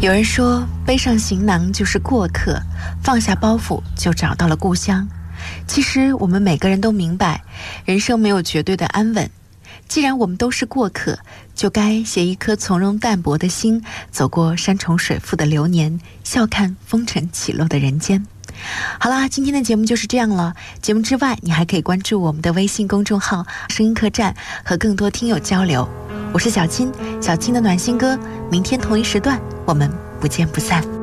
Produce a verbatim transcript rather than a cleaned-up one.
有人说，背上行囊就是过客，放下包袱就找到了故乡。其实我们每个人都明白，人生没有绝对的安稳。既然我们都是过客，就该携一颗从容淡泊的心，走过山重水复的流年，笑看风尘起落的人间。好啦，今天的节目就是这样了。节目之外，你还可以关注我们的微信公众号声音客栈，和更多听友交流。我是小青，小青的暖心歌，明天同一时段我们不见不散。